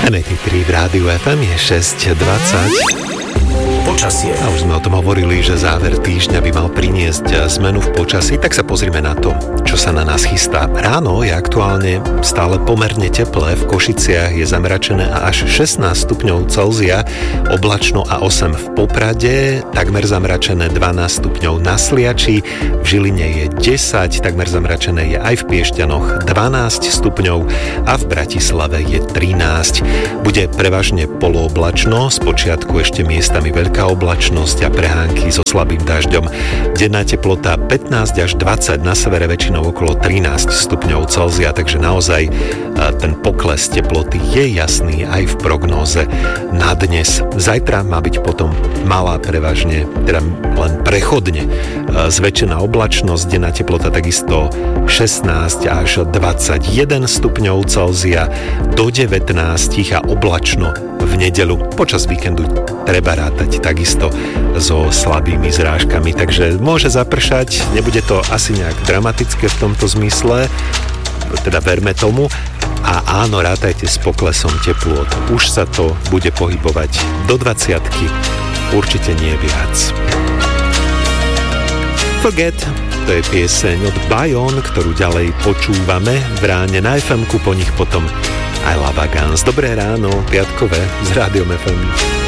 M83 v rádiu FM je 6:20. Počasie. A už sme o tom hovorili, že záver týždňa by mal priniesť zmenu v počasí, tak sa pozrime na to, čo sa na nás chystá. Ráno je aktuálne stále pomerne teplé, v Košiciach je zamračené a až 16 stupňov Celzia, oblačno a 8 v Poprade, takmer zamračené 12 stupňov na Sliači, v Žiline je 10, takmer zamračené je aj v Piešťanoch 12 stupňov a v Bratislave je 13. Bude prevažne polooblačno, spočiatku ešte miestami veľká oblačnosť a prehánky so slabým dažďom. Denná teplota 15 až 20, na severe väčšinou okolo 13 stupňov Celzia, takže naozaj ten pokles teploty je jasný aj v prognóze na dnes. Zajtra má byť potom malá prevažne, teda len prechodne zväčšená oblačnosť, denná teplota takisto 16 až 21 stupňov Celzia, do 19 a oblačno v nedeľu. Počas víkendu treba rátať takisto so slabými zrážkami, takže môže zapršať, nebude to asi nejak dramatické v tomto zmysle, teda verme tomu, a áno, rátajte s poklesom teplôt. Už sa to bude pohybovať do 20-ky, určite nie viac. Forget, to je pieseň od Bayon, ktorú ďalej počúvame v ráne na FM-ku, po nich potom I Love Guns. Dobré ráno, piatkové s Rádiom FM.